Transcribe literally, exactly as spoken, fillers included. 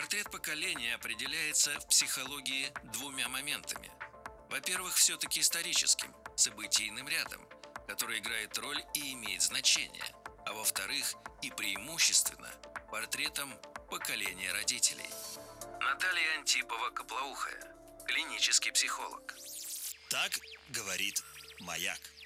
Портрет поколения определяется в психологии двумя моментами. Во-первых, все-таки историческим, событийным рядом, который играет роль и имеет значение. А во-вторых, и преимущественно, портретом поколения родителей. Наталья Антипова-Коплоухая, клинический психолог. Так говорит «Маяк».